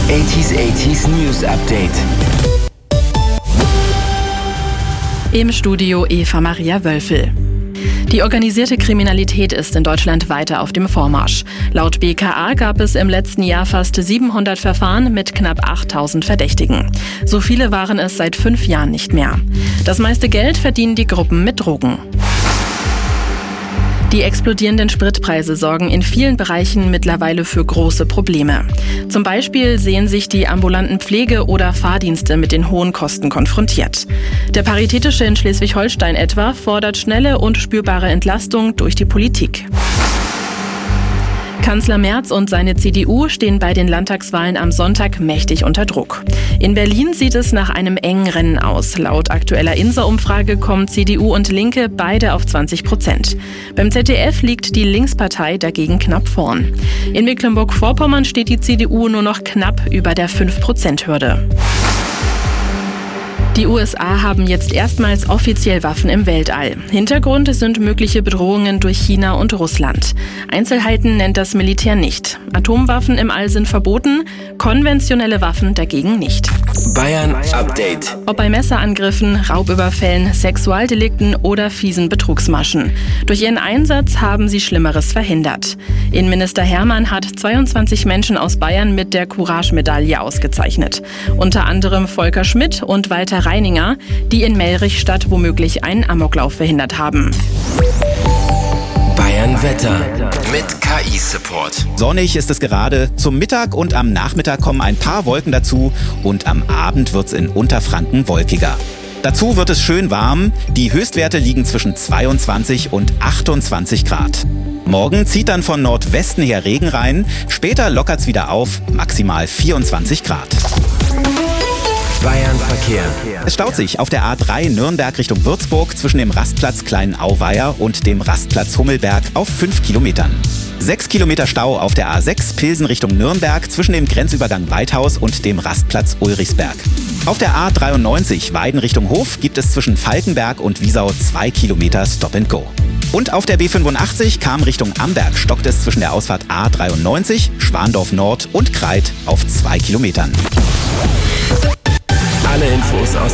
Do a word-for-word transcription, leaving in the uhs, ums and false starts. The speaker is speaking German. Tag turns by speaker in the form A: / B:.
A: achtziger achtziger News Update.
B: Im Studio Eva Maria Wölfel. Die organisierte Kriminalität ist in Deutschland weiter auf dem Vormarsch. Laut B K A gab es im letzten Jahr fast siebenhundert Verfahren mit knapp achttausend Verdächtigen. So viele waren es seit fünf Jahren nicht mehr. Das meiste Geld verdienen die Gruppen mit Drogen. Die explodierenden Spritpreise sorgen in vielen Bereichen mittlerweile für große Probleme. Zum Beispiel sehen sich die ambulanten Pflege- oder Fahrdienste mit den hohen Kosten konfrontiert. Der Paritätische in Schleswig-Holstein etwa fordert schnelle und spürbare Entlastung durch die Politik. Kanzler Merz und seine C D U stehen bei den Landtagswahlen am Sonntag mächtig unter Druck. In Berlin sieht es nach einem engen Rennen aus. Laut aktueller Insa-Umfrage kommen C D U und Linke beide auf zwanzig Prozent. Beim Z D F liegt die Linkspartei dagegen knapp vorn. In Mecklenburg-Vorpommern steht die C D U nur noch knapp über der fünf Prozent Hürde. Die U S A haben jetzt erstmals offiziell Waffen im Weltall. Hintergrund sind mögliche Bedrohungen durch China und Russland. Einzelheiten nennt das Militär nicht. Atomwaffen im All sind verboten, konventionelle Waffen dagegen nicht.
A: Bayern Update.
B: Ob bei Messerangriffen, Raubüberfällen, Sexualdelikten oder fiesen Betrugsmaschen. Durch ihren Einsatz haben sie Schlimmeres verhindert. Innenminister Hermann hat zweiundzwanzig Menschen aus Bayern mit der Courage-Medaille ausgezeichnet. Unter anderem Volker Schmidt und Walter Reininger, die in Melrichstadt womöglich einen Amoklauf verhindert haben.
A: Bayern Wetter mit K I-Support.
C: Sonnig ist es gerade. Zum Mittag und am Nachmittag kommen ein paar Wolken dazu und am Abend wird es in Unterfranken wolkiger. Dazu wird es schön warm. Die Höchstwerte liegen zwischen zweiundzwanzig und achtundzwanzig Grad. Morgen zieht dann von Nordwesten her Regen rein. Später lockert es wieder auf, maximal vierundzwanzig Grad.
A: Bayern Verkehr.
C: Es staut sich auf der A drei Nürnberg Richtung Würzburg zwischen dem Rastplatz Kleinauweier und dem Rastplatz Hummelberg auf fünf Kilometern. sechs Kilometer Stau auf der A sechs Pilsen Richtung Nürnberg zwischen dem Grenzübergang Weithaus und dem Rastplatz Ulrichsberg. Auf der A dreiundneunzig Weiden Richtung Hof gibt es zwischen Falkenberg und Wiesau zwei Kilometer Stop and Go. Und auf der B fünfundachtzig Kam Richtung Amberg stockt es zwischen der Ausfahrt A dreiundneunzig, Schwandorf Nord und Kreit auf zwei Kilometern.
A: Alle Infos aus